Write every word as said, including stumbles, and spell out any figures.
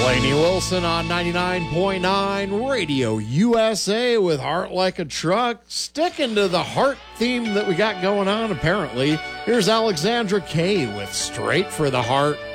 Lainey Wilson on ninety-nine point nine Radio U S A with Heart Like a Truck. Sticking to the heart theme that we got going on, apparently. Here's Alexandra Kay with Straight for the Heart.